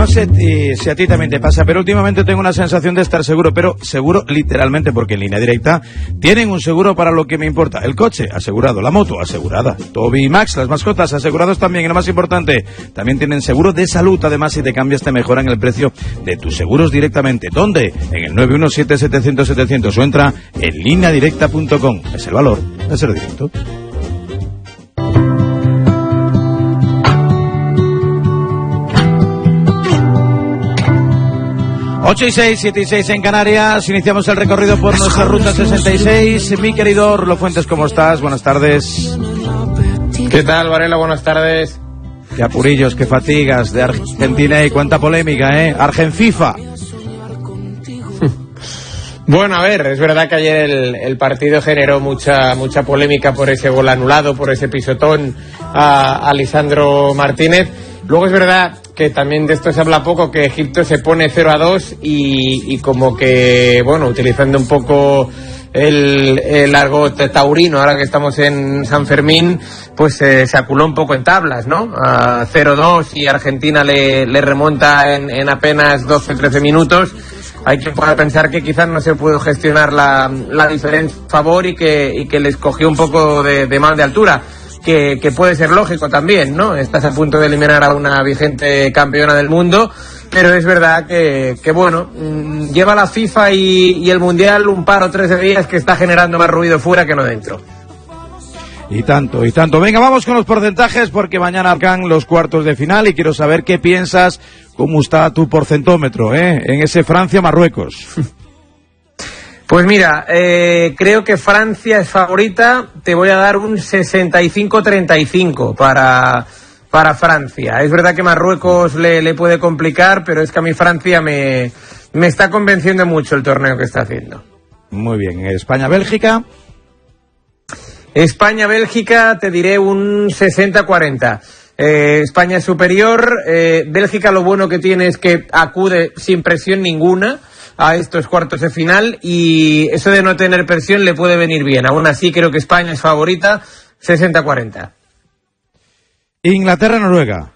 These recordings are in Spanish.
No sé si a ti también te pasa, pero últimamente tengo una sensación de estar seguro, pero seguro literalmente, porque en Línea Directa tienen un seguro para lo que me importa. El coche asegurado, la moto asegurada, Toby y Max, las mascotas asegurados también, y lo más importante, también tienen seguro de salud. Además, si te cambias te mejoran el precio de tus seguros directamente. ¿Dónde? En el 917-700-700 o entra en lineadirecta.com. Es el valor de ser directo. Ocho y 6, 7 y 6 en Canarias. Iniciamos el recorrido por nuestra ruta 66. Mi querido Orlo Fuentes, ¿cómo estás? Buenas tardes. ¿Qué tal, Varela? Buenas tardes. Qué apurillos, qué fatigas de Argentina y cuánta polémica, Argenfifa. Bueno, a ver, es verdad que ayer el partido generó mucha polémica por ese gol anulado, por ese pisotón a Lisandro Martínez. Luego es verdad que también de esto se habla poco, que Egipto se pone 0-2 y como que, bueno, utilizando un poco el argot taurino, ahora que estamos en San Fermín, pues se aculó un poco en tablas, ¿no? A 0-2 y Argentina le remonta en apenas 12-13 minutos. Hay quien pueda pensar que quizás no se pudo gestionar la diferencia a favor y que les cogió un poco de mal de altura. Que puede ser lógico también, ¿no? Estás a punto de eliminar a una vigente campeona del mundo, pero es verdad que bueno, lleva la FIFA y el Mundial un par o tres de días que está generando más ruido fuera que no dentro. Y tanto. Venga, vamos con los porcentajes porque mañana arrancan los cuartos de final y quiero saber qué piensas, cómo está tu porcentómetro, en ese Francia-Marruecos. Pues mira, creo que Francia es favorita. Te voy a dar un 65-35 para Francia. Es verdad que Marruecos le puede complicar, pero es que a mí Francia me está convenciendo mucho el torneo que está haciendo. Muy bien. España-Bélgica. España-Bélgica te diré un 60-40. España es superior. Bélgica lo bueno que tiene es que acude sin presión ninguna a estos cuartos de final y eso de no tener presión le puede venir bien. Aún así creo que España es favorita, 60-40. Inglaterra-Noruega.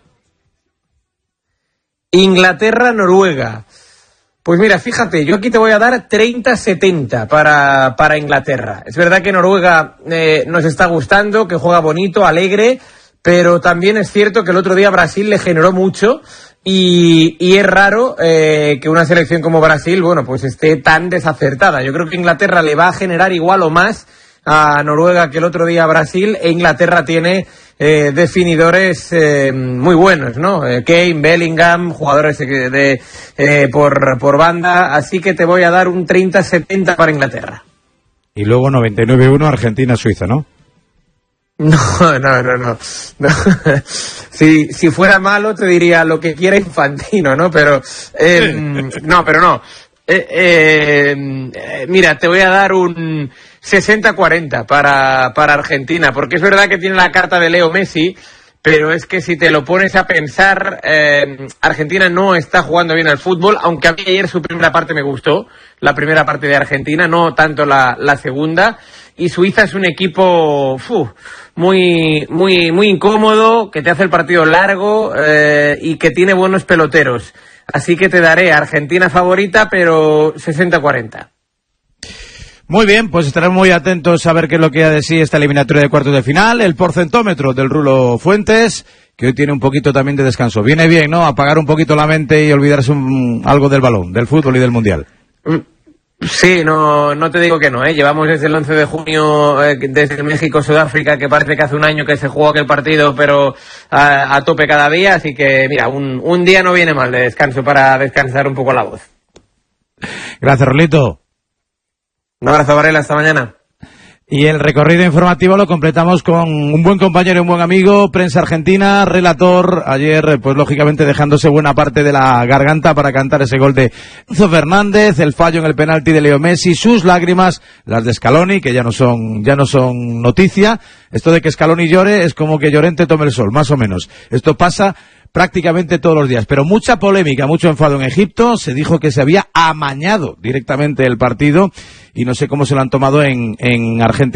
Inglaterra-Noruega. Pues mira, fíjate, yo aquí te voy a dar 30-70 para Inglaterra. Es verdad que Noruega nos está gustando, que juega bonito, alegre, pero también es cierto que el otro día Brasil le generó mucho. Y es raro que una selección como Brasil, bueno, pues esté tan desacertada. Yo creo que Inglaterra le va a generar igual o más a Noruega que el otro día a Brasil, e Inglaterra tiene definidores muy buenos, ¿no? Kane, Bellingham, jugadores por banda, así que te voy a dar un 30-70 para Inglaterra. Y luego 99-1 Argentina-Suiza, ¿no? No. Si fuera malo te diría lo que quiera Infantino, ¿no? Pero no. Mira, te voy a dar un 60-40 para Argentina, porque es verdad que tiene la carta de Leo Messi, pero es que si te lo pones a pensar, Argentina no está jugando bien al fútbol, aunque a mí ayer su primera parte me gustó, la primera parte de Argentina, no tanto la segunda. Y Suiza es un equipo muy incómodo, que te hace el partido largo y que tiene buenos peloteros. Así que te daré Argentina favorita, pero 60-40. Muy bien, pues estaremos muy atentos a ver qué es lo que ha de sí esta eliminatoria de cuartos de final. El porcentómetro del Rulo Fuentes, que hoy tiene un poquito también de descanso. Viene bien, ¿no? Apagar un poquito la mente y olvidarse algo del balón, del fútbol y del Mundial. Sí, no te digo que no, Llevamos desde el 11 de junio, desde México-Sudáfrica, que parece que hace un año que se jugó aquel partido, pero a tope cada día, así que mira, un día no viene mal de descanso para descansar un poco la voz. Gracias, Rolito. Un abrazo, Varela, hasta mañana. Y el recorrido informativo lo completamos con un buen compañero y un buen amigo, prensa argentina, relator, ayer pues lógicamente dejándose buena parte de la garganta para cantar ese gol de Enzo Fernández, el fallo en el penalti de Leo Messi, sus lágrimas, las de Scaloni, que ya no son noticia. Esto de que Scaloni llore es como que Llorente tome el sol, más o menos. Esto pasa prácticamente todos los días, pero mucha polémica, mucho enfado en Egipto. Se dijo que se había amañado directamente el partido y no sé cómo se lo han tomado en Argentina.